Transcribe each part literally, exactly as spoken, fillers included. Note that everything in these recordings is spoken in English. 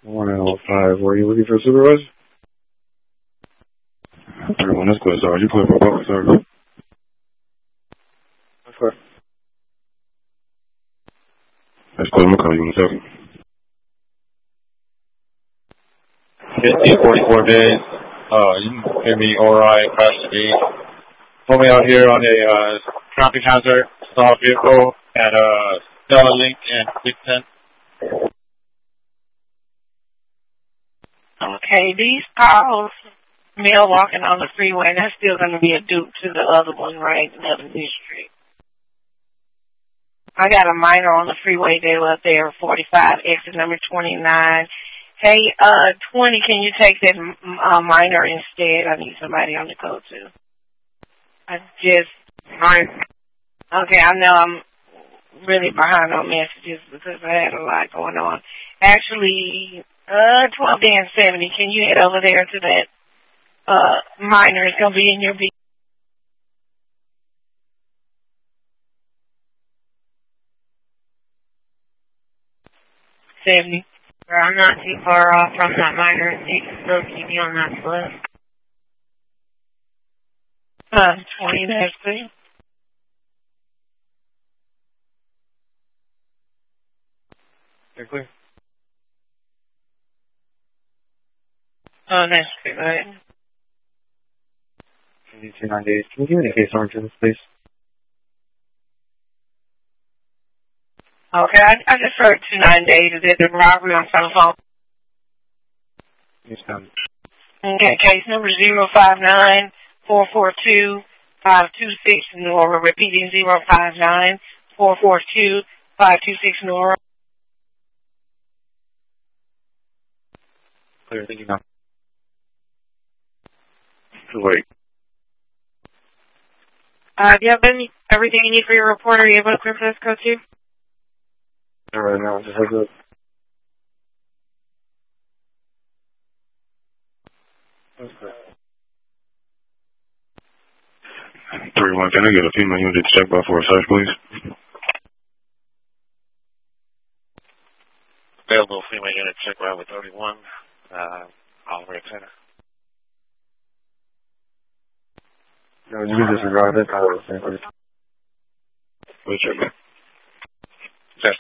one L five. Were you looking for a supervisor? Everyone, that's good, Sarge. You clear for both, Sarge. That's good. That's good. I'm gonna call you in a second. fifty, forty-four days. Uh, you can hear me alright, crash speed. Pull me out here on a, uh, traffic hazard, saw a vehicle at, uh, Stella Link and six ten. Okay, these calls, male walking on the freeway, that's still going to be a dupe to the other one, right? eleventh District. I got a minor on the freeway. They were up there, forty-five, exit number twenty-nine. Hey, uh, twenty, can you take that uh, minor instead? I need somebody on the code, too. I just, okay, I know I'm really behind on messages because I had a lot going on. Actually, uh, twelve and seventy, can you head over there to that, uh, minor? It's going to be in your B. seventy. I'm not too far off from that minor. You can still keep me on that split. Uh, twenty, that's clear. You're clear. Oh, that's clear, right? two ninety-eight. Can you give me the case origins, please? Okay, I, I just heard two ninety-eight. Is it the robbery on telephone? Yes, ma'am. Okay, case number zero five nine four four two five two six Nora. Repeating zero five nine four four two five two six Nora. Clear, thank you, ma'am. Wait. Uh, do you have any, everything you need for your report? Are you able to clear for this code too? All right, now, just heads up. That's good. three one, can I get a female unit to check by for a search, please? Available female unit check by with thirty-one, uh, Oliver Center. No, you can disregard that. I was saying, please. Wait, check back. Just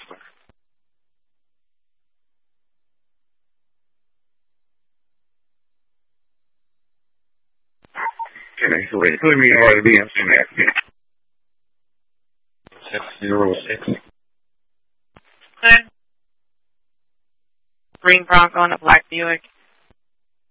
Okay, so wait, put me in order to be in that. six zero six. Okay. Green Bronco and a black Buick.